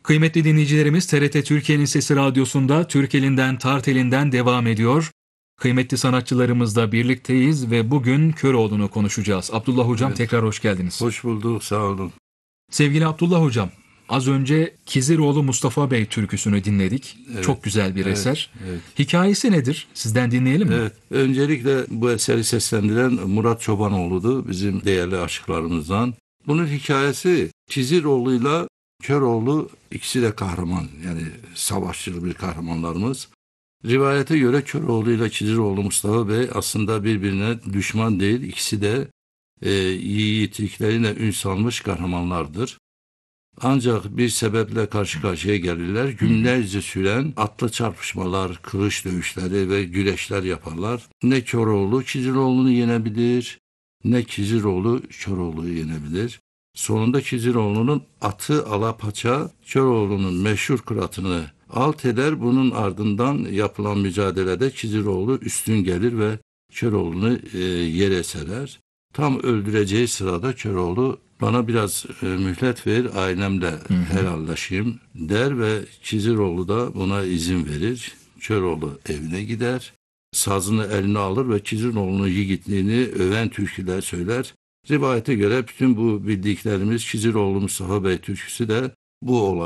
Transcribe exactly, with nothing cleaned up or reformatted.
Kıymetli dinleyicilerimiz, T R T Türkiye'nin Sesi Radyosu'nda Türk elinden Tart elinden devam ediyor. Kıymetli sanatçılarımızla birlikteyiz ve bugün Köroğlu'nu konuşacağız. Abdullah Hocam, Evet. tekrar hoş geldiniz. Hoş bulduk, sağ olun. Sevgili Abdullah Hocam, az önce Kiziroğlu Mustafa Bey türküsünü dinledik. Evet. Çok güzel bir Evet, eser. evet. Hikayesi nedir? Sizden dinleyelim mi? Evet, öncelikle bu eseri seslendiren Murat Çobanoğlu'du, bizim değerli aşıklarımızdan. Bunun hikayesi, Kiziroğlu'yla Köroğlu ikisi de kahraman, yani savaşçı bir kahramanlarımız. Rivayete göre Köroğlu ile Kiziroğlu Mustafa Bey aslında birbirine düşman değil, ikisi de e, yiğitlikleriyle ün salmış kahramanlardır. Ancak bir sebeple karşı karşıya gelirler. Günlerce süren atlı çarpışmalar, kılıç dövüşleri ve güreşler yaparlar. Ne Köroğlu Kiziroğlu'nu yenebilir, ne Kiziroğlu Köroğlu'yu yenebilir. Sonunda Kiziroğlu'nun atı alapaça Köroğlu'nun meşhur kıratını alt eder. Bunun ardından yapılan mücadelede Kiziroğlu üstün gelir ve Köroğlu'nu e, yere serer. Tam öldüreceği sırada Köroğlu bana biraz e, mühlet ver, ailemle Hı hı. helallaşayım der ve Kiziroğlu da buna izin verir. Köroğlu evine gider, sazını eline alır ve Kiziroğlu'nun yiğitliğini öven türküler söyler. Rivayete göre bütün bu bildiklerimiz Kiziroğlu Mustafa Bey türküsü de bu olay.